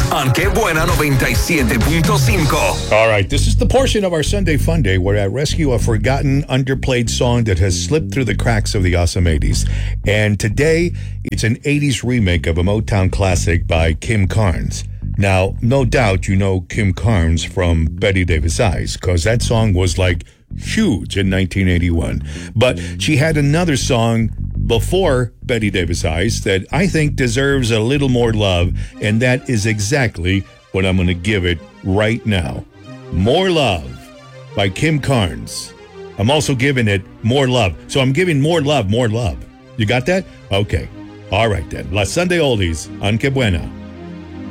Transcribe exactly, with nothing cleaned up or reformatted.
on Que Buena noventa y siete punto cinco. All right, this is the portion of our Sunday Fun Day where I rescue a forgotten, underplayed song that has slipped through the cracks of the awesome eighties. And today, it's an eighties remake of a Motown classic by Kim Carnes. Now, no doubt you know Kim Carnes from Betty Davis Eyes, because that song was like huge in nineteen eighty-one. But she had another song before Betty Davis Eyes that I think deserves a little more love, and that is exactly what I'm going to give it right now. More Love by Kim Carnes. I'm also giving it More Love. So I'm giving More Love, More Love. You got that? Okay. All right then. La Sunday Oldies on Que Buena.